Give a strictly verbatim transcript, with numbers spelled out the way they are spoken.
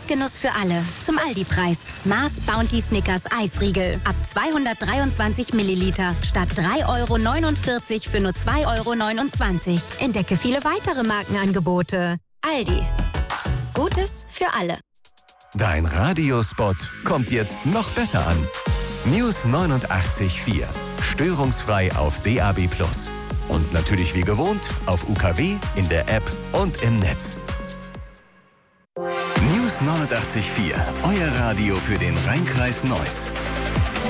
Preisgenuss für alle. Zum Aldi-Preis. Mars Bounty Snickers Eisriegel. Ab zweihundertdreiundzwanzig Milliliter statt drei Euro neunundvierzig für nur zwei Euro neunundzwanzig. Entdecke viele weitere Markenangebote. Aldi. Gutes für alle. Dein Radiospot kommt jetzt noch besser an. News neunundachtzig Komma vier. Störungsfrei auf D A B plus. Und natürlich wie gewohnt auf U K W, in der App und im Netz. News neunundachtzig Komma vier. Euer Radio für den Rheinkreis Neuss.